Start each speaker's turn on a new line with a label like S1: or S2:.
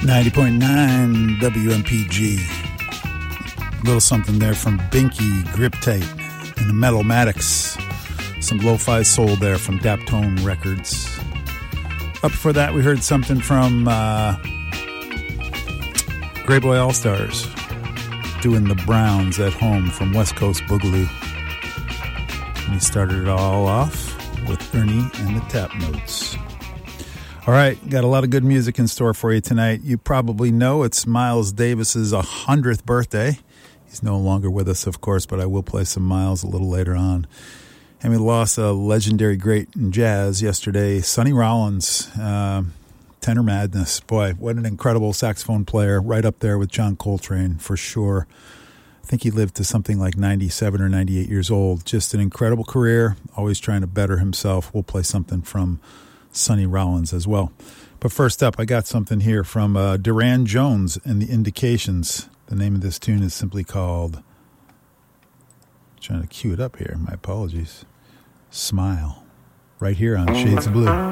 S1: 90.9 WMPG. A little something there from Binky, Grip Tight, and the Metalmatics. Some lo-fi soul there from Daptone Records. Up before that, we heard something from Grey Boy All-Stars doing the Browns at Home from West Coast Boogaloo. And he started it all off with Ernie and the Tap Notes. All right, got a lot of good music in store for you tonight. You probably know it's Miles Davis's 100th birthday. He's no longer with us, of course, but I will play some Miles a little later on. And we lost a legendary great in jazz yesterday, Sonny Rollins, Tenor Madness. Boy, what an incredible saxophone player, right up there with John Coltrane for sure. I think he lived to something like 97 or 98 years old. Just an incredible career, always trying to better himself. We'll play something from Sonny Rollins as well. But first up, I got something here from Duran Jones and the Indications. The name of this tune is simply called, trying to cue it up here, my apologies, Smile, right here on Shades of Blue.